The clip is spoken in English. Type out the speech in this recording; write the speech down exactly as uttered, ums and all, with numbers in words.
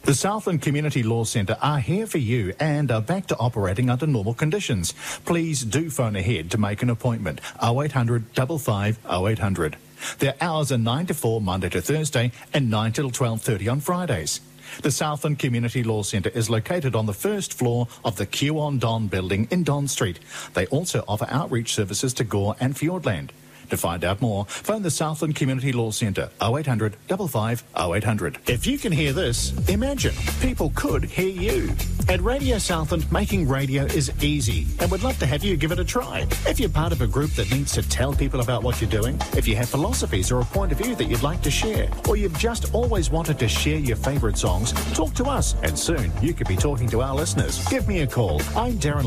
The Southland Community Law Centre are here for you and are back to operating under normal conditions. Please do phone ahead to make an appointment. oh eight hundred, five five, oh eight hundred. Their hours are nine to four Monday to Thursday and nine till twelve thirty on Fridays. The Southland Community Law Centre is located on the first floor of the Q on Don building in Don Street. They also offer outreach services to Gore and Fiordland. To find out more, phone the Southland Community Law Centre, oh eight hundred, five five, oh eight hundred. If you can hear this, imagine people could hear you. At Radio Southland, making radio is easy, and we'd love to have you give it a try. If you're part of a group that needs to tell people about what you're doing, if you have philosophies or a point of view that you'd like to share, or you've just always wanted to share your favourite songs, talk to us, and soon you could be talking to our listeners. Give me a call. I'm Darren